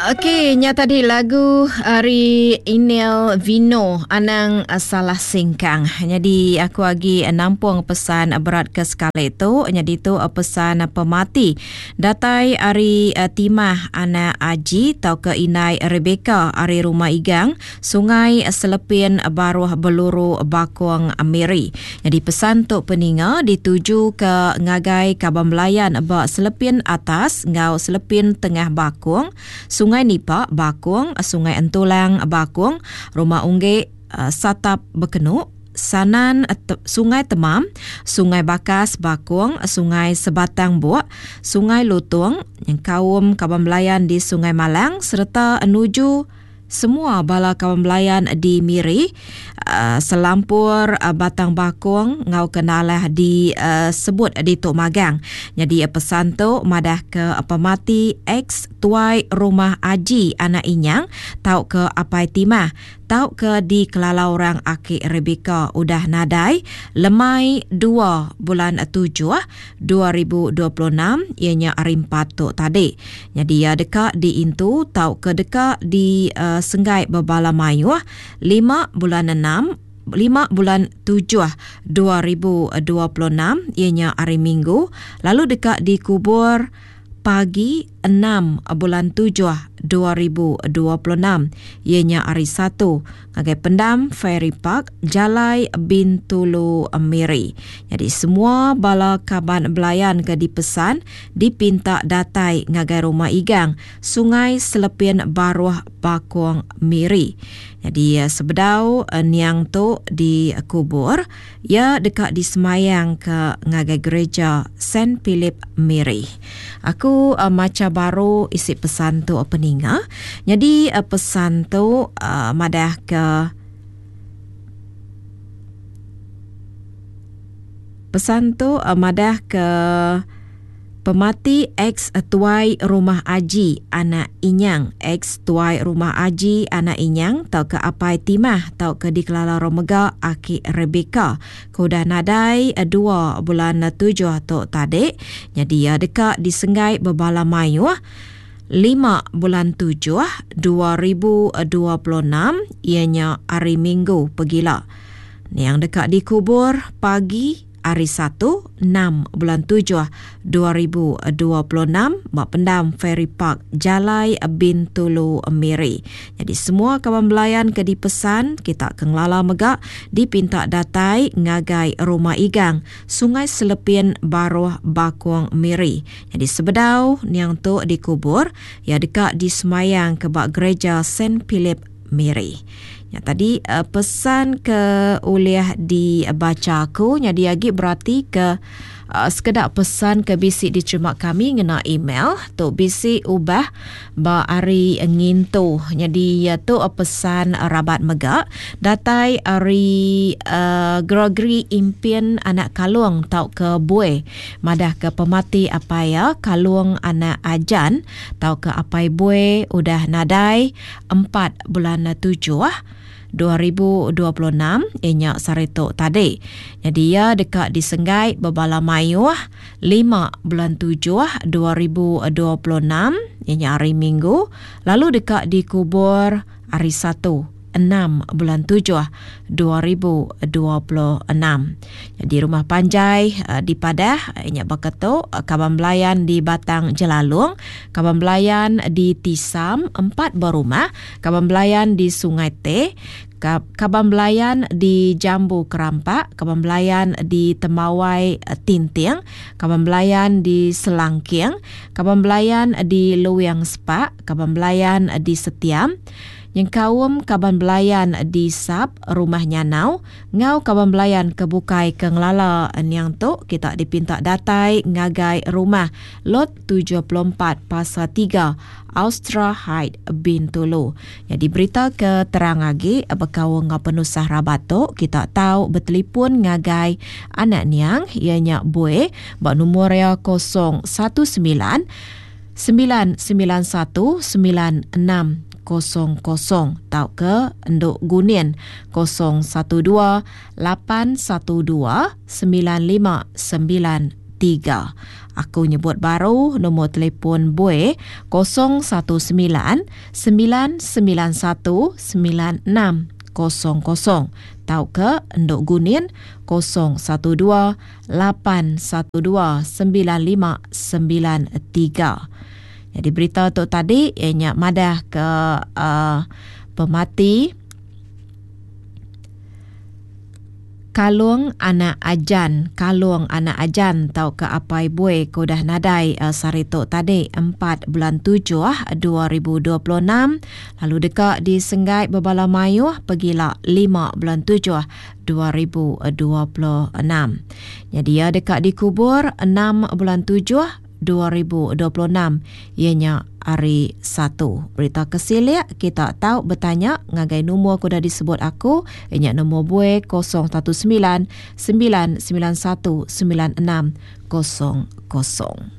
Okey, nya tadi lagu Ari Inel Vino anang salah singkang. Jadi aku lagi nampung pesan berat ke sekali itu. Jadi tu pesan pemati. Datai Ari Timah Ana Aji tau ke Inai Rebecca Ari Rumah Igang Sungai Selepin Baruh Beluru Bakuang Amiri. Jadi pesan tu peninga dituju ke ngagai Kabang Melayan ba Selepin atas ngau Selepin tengah Bakuang Sungai Nipa, Bakung, Sungai Entulang, Bakung, Rumah Ungge, Satap Bekenuk, Sanan, Sungai Temam, Sungai Bakas, Bakung, Sungai Sebatang Buak, Sungai Lutung, yang kaum Kabang Melayan di Sungai Malang, serta menuju semua bala kaum Melayan di Miri, Selampur, Batang Bakung, ngau kenalah di sebut di Tok Magang. Jadi pesan tu madah ke pemati ex tuai Rumah Aji anak Inyang, tau ke Apai Timah, tau ke di Kelalau Orang Aki Rebecca udah nadai lemai 2 bulan 7 2026 ianya Arim Patuk tadi. Jadi ya dekat di Intu, tau ke dekat di Senggai Bebala Mayuh 5 bulan 6 5 bulan 7 2026 ianya hari Minggu. Lalu dekat di Kubur pagi 6 bulan 7 2026 ianya hari Sabtu ngagai Pendam Ferry Park Jalai Bintulu Miri. Jadi semua bala kaban belayan ke dipesan dipinta datai ngagai Rumah Igang Sungai Selepin Baruh Bakuang Miri. Jadi sebedau niang tu di kubur ya dekat di semayang ke ngagai gereja St. Philip Miri. Aku maca baru isi pesan tu peninga. Jadi pesan tu madah ke pemati ex tuai Rumah Aji anak Inyang, ex tuai Rumah Aji anak Inyang, tau ke Apai Timah, tau ke di Kelala Romega Aki Rebecca kudah nadai 2 bulan 7 tu tadi. Jadi ya dekat di Senggai Bebala Mayuh 5 bulan 7 2026 ianya hari Minggu pegila. Yang dekat di Kubur pagi hari 1 6 bulan 7 2026 Mak Pendam Ferry Park Jalai Bintulu Miri. Jadi semua kawan belayan ke dipesan kita kenglala megak dipinta datai ngagai Rumah Igang Sungai Selepin Baruh Bakuang Miri. Jadi sebedau niang tu dikubur ya dekat di semayang ke bak gereja St. Philip Miri. Ya, tadi pesan ke uliah dibaca aku jadi lagi berarti ke sekedar pesan ke bisik diterima kami ngena email tu bisik ubah ba ari ngintu. Jadi ya tu pesan rabat megak datai ari Gregory Impian anak Kalung tau ke Bue madah ke pemati apa ya Kalung anak Ajan tau ke apai Bue udah nadai 4 bulan 7 2026 ianya sarito tadi. Jadi ya dekat di Senggai Bebala Mayuh 5 bulan 7 2026 ianya hari Minggu. Lalu dekat di Kubur hari 1 6 bulan 7 2026. Jadi Rumah Panjai di Padah ianya Baketo, Kabang Belayan di Batang Jelalung, Kabang Belayan di Tisam 4 berumah, Kabang Belayan di Sungai Teh, Kabang Belayan di Jambu Kerampak, Kabang Belayan di Temawai Tinting, Kabang Belayan di Selangking, Kabang Belayan di Luwiang Sepak, Kabang Belayan di Setiam, yang kaum Kaban Belayan di Sap Rumah Nyanau, ngau Kaban Belayan kebukai ke Ngelala yang tu kita dipinta datai ngagai rumah lot 74 pasal 3 Austra Height Bintulu. Jadi berita ke terang lagi bekawang penusah Rabato kita tahu bertelefon ngagai anak niang ianya Bue bak nomor 019 991 9600 tau ke Enduk Gunien 012 812 9594 Aku nyebut baru nombor telefon Boy 012-991-9600. Tau ke Ndok Gunin 012-812-9593. Jadi berita untuk tadi ianya madah ke pemati Kalung anak ajan tau ke apai buai ko dah nadai saritok tadi 4 bulan 7 2026, lalu dekat di Senggai Babala Mayuh pergilah 5 bulan 7 2026. Jadi ya dekat di Kubur 6 bulan 7 2026, ianya hari 1. Berita kesilia kita tahu bertanya ngagai nombor aku dah disebut aku, ianya nombor buai 019 991 9600.